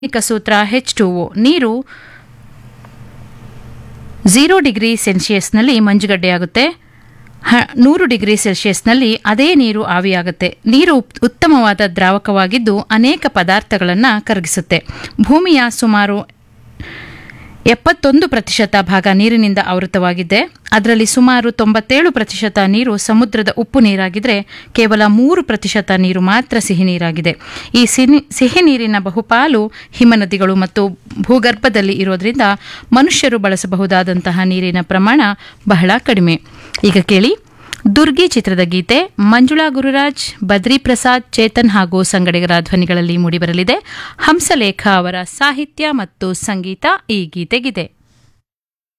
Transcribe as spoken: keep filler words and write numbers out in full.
ರಾಸಾಯನಿಕ ಸೂತ್ರ H two ಒ. ನೀರು ಝೀರೋ ಡಿಗ್ರಿ ಸೆಲ್ಸಿಯಸ್ನಲ್ಲಿ ಮಂಜುಗಡ್ಡೆಯಾಗುತ್ತೆ. ನೂರು ಡಿಗ್ರಿ ಸೆಲ್ಸಿಯಸ್ನಲ್ಲಿ ಅದೇ ನೀರು ಆವಿಯಾಗುತ್ತೆ. ನೀರು ಉತ್ತಮವಾದ ದ್ರಾವಕವಾಗಿದ್ದು ಅನೇಕ ಪದಾರ್ಥಗಳನ್ನು ಕರಗಿಸುತ್ತೆ. ಭೂಮಿಯ ಸುಮಾರು ಎಪ್ಪತ್ತೊಂದು ಪ್ರತಿಶತ ಭಾಗ ನೀರಿನಿಂದ ಆವೃತವಾಗಿದೆ. ಅದರಲ್ಲಿ ಸುಮಾರು ತೊಂಬತ್ತೇಳು ಪ್ರತಿಶತ ನೀರು ಸಮುದ್ರದ ಉಪ್ಪು ನೀರಾಗಿದ್ದರೆ ಕೇವಲ ಮೂರು ಪ್ರತಿಶತ ನೀರು ಮಾತ್ರ ಸಿಹಿ ನೀರಾಗಿದೆ. ಈ ಸಿಹಿ ನೀರಿನ ಬಹುಪಾಲು ಹಿಮನದಿಗಳು ಮತ್ತು ಭೂಗರ್ಭದಲ್ಲಿ ಇರೋದ್ರಿಂದ ಮನುಷ್ಯರು ಬಳಸಬಹುದಾದಂತಹ ನೀರಿನ ಪ್ರಮಾಣ ಬಹಳ ಕಡಿಮೆ. ಈಗ ಕೇಳಿ ದುರ್ಗಿ ಚಿತ್ರದ ಗೀತೆ. ಮಂಜುಳಾ ಗುರುರಾಜ್, ಬದ್ರಿ ಪ್ರಸಾದ್, ಚೇತನ್ ಹಾಗೂ ಸಂಗಡಿಗರ ಧ್ವನಿಗಳಲ್ಲಿ ಮೂಡಿಬರಲಿದೆ. ಹಂಸಲೇಖ ಅವರ ಸಾಹಿತ್ಯ ಮತ್ತು ಸಂಗೀತ ಈ ಗೀತೆಗಿದೆ.